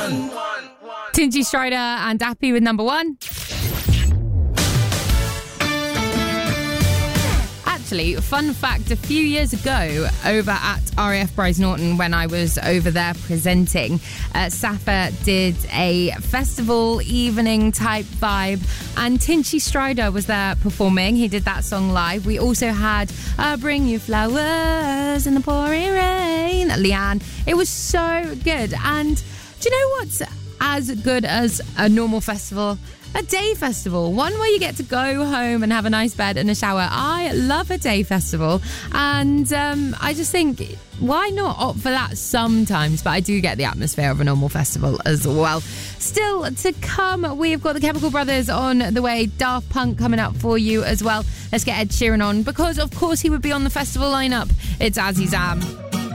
Tinchy Stryder and Dappy with number 1. Actually, fun fact, a few years ago over at RAF Bryce Norton, when I was over there presenting, Safa did a festival evening type vibe, and Tinchy Stryder was there performing. He did that song live. We also had Bring You Flowers in the Pouring Rain, Leanne. It was so good. And do you know what's as good as a normal festival? A day festival, one where you get to go home and have a nice bed and a shower. I love a day festival, and I just think, why not opt for that sometimes? But I do get the atmosphere of a normal festival as well. Still to come, we've got the Chemical Brothers on the way, Daft Punk coming up for you as well. Let's get Ed Sheeran on, because of course he would be on the festival lineup. It's Azzy Zam.